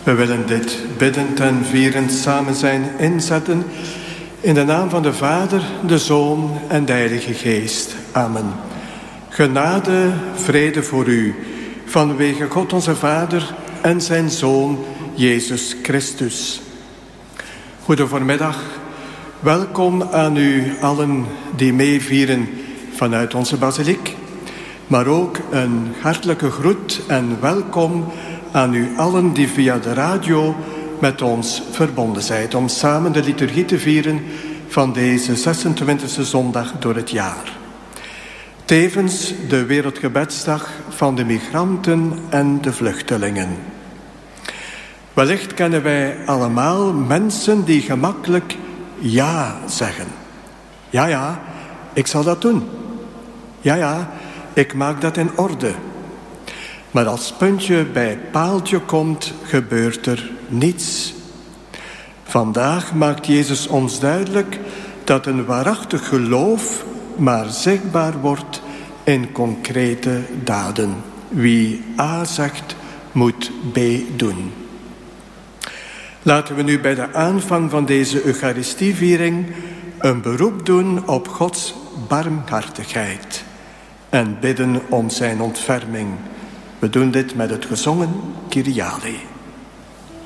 We willen dit biddend en vierend samen zijn inzetten in de naam van de Vader, de Zoon en de Heilige Geest. Amen. Genade, vrede voor u, vanwege God onze Vader en zijn Zoon, Jezus Christus. Goedemiddag, welkom aan u allen die meevieren vanuit onze basiliek. Maar ook een hartelijke groet en welkom aan u allen die via de radio met ons verbonden zijn, om samen de liturgie te vieren van deze 26e zondag door het jaar. Tevens de Wereldgebedsdag van de migranten en de vluchtelingen. Wellicht kennen wij allemaal mensen die gemakkelijk ja zeggen. Ja, ik zal dat doen. Ja, ik maak dat in orde. Maar als puntje bij paaltje komt, gebeurt er niets. Vandaag maakt Jezus ons duidelijk dat een waarachtig geloof maar zichtbaar wordt in concrete daden. Wie A zegt, moet B doen. Laten we nu bij de aanvang van deze Eucharistieviering een beroep doen op Gods barmhartigheid en bidden om zijn ontferming. We doen dit met het gezongen Kyrie.